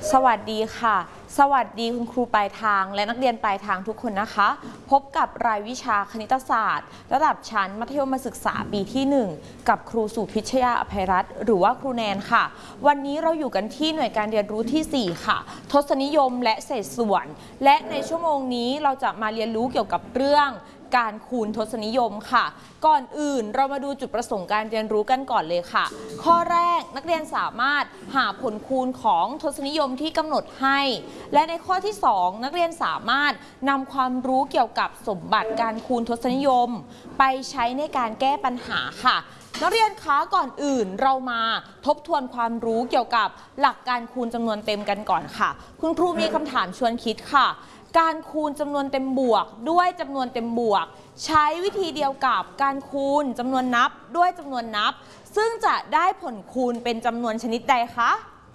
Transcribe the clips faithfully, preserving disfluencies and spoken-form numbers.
สวัสดีค่ะสวัสดีคุณครูปลายทางและนักเรียนปลายทางทุกคนนะคะพบกับรายวิชาคณิตศาสตร์ระดับชั้นมัธยมศึกษาปีที่หนึ่งกับครูสุพิชยาอภัยรัตน์หรือว่าครูแนนค่ะวันนี้เราอยู่กันที่หน่วยการเรียนรู้ที่สี่ค่ะทศนิยมและเศษส่วนและในชั่วโมงนี้เราจะมาเรียนรู้เกี่ยวกับเรื่องการคูณทศนิยมค่ะก่อนอื่นเรามาดูจุดประสงค์การเรียนรู้กันก่อนเลยค่ะข้อแรกนักเรียนสามารถหาผลคูณของทศนิยมที่กำหนดให้และในข้อที่สองนักเรียนสามารถนำความรู้เกี่ยวกับสมบัติการคูณทศนิยมไปใช้ในการแก้ปัญหาค่ะนักเรียนคะก่อนอื่นเรามาทบทวนความรู้เกี่ยวกับหลักการคูณจำนวนเต็มกันก่อนค่ะคุณครูมีคำถามชวนคิดค่ะการคูณจำนวนเต็มบวกด้วยจำนวนเต็มบวกใช้วิธีเดียวกับการคูณจำนวนนับด้วยจำนวนนับซึ่งจะได้ผลคูณเป็นจำนวนชนิดใดคะ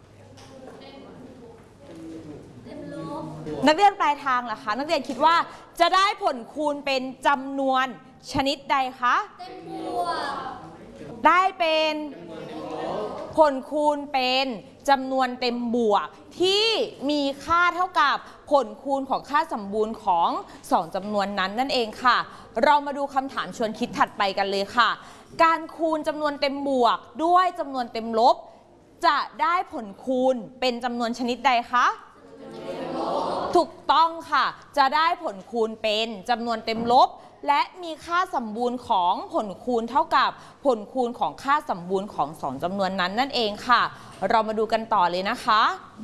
นักเรียนปลายทางล่ะคะนักเรียนคิดว่าจะได้ผลคูณเป็นจำนวนชนิดใดคะเต็มบวกได้เป็นผลคูณเป็นจำนวนเต็มบวกที่มีค่าเท่ากับผลคูณของค่าสมบูรณ์ของสองจำนวนนั้นนั่นเองค่ะเรามาดูคำถามชวนคิดถัดไปกันเลยค่ะการคูณจำนวนเต็มบวกด้วยจำนวนเต็มลบจะได้ผลคูณเป็นจำนวนชนิดใดคะถูกต้องค่ะจะได้ผลคูณเป็นจำนวนเต็มลบและมีค่าสมบูรณ์ของผลคูณเท่ากับผลคูณของค่าสมบูรณ์ของสองจำนวนนั้นนั่นเองค่ะเรามาดูกันต่อเลยนะคะ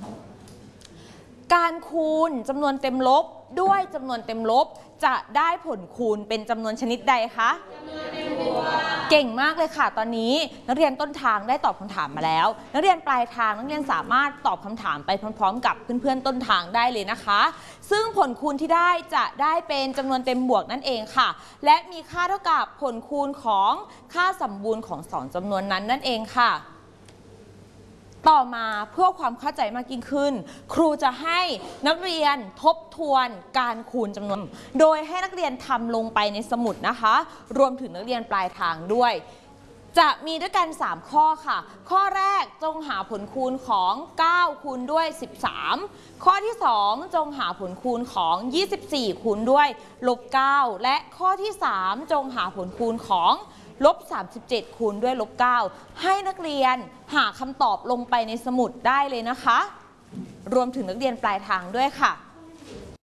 การคูณจำนวนเต็มลบด้วยจำนวนเต็มลบจะได้ผลคูณเป็นจำนวนชนิดใดคะเก่งมากเลยค่ะตอนนี้นักเรียนต้นทางได้ตอบคำถามมาแล้วนักเรียนปลายทางนักเรียนสามารถตอบคำถามไปพร้อมๆกับเพื่อนๆต้นทางได้เลยนะคะซึ่งผลคูณที่ได้จะได้เป็นจำนวนเต็มบวกนั่นเองค่ะและมีค่าเท่ากับผลคูณของค่าสมบูรณ์ของสองจำนวนนั้นนั่นเองค่ะต่อมาเพื่อความเข้าใจมากยิ่งขึ้นครูจะให้นักเรียนทบทวนการคูณจำนวนโดยให้นักเรียนทำลงไปในสมุดนะคะรวมถึงนักเรียนปลายทางด้วยจะมีด้วยกันสามข้อค่ะข้อแรกจงหาผลคูณของเก้าคูณด้วยสิบสามข้อที่สองจงหาผลคูณของยี่สิบสี่คูณด้วยลบเก้าและข้อที่สามจงหาผลคูณของลบสามสิบเจ็ดคูณด้วยลบเก้าให้นักเรียนหาคำตอบลงไปในสมุดได้เลยนะคะรวมถึงนักเรียนปลายทางด้วยค่ะ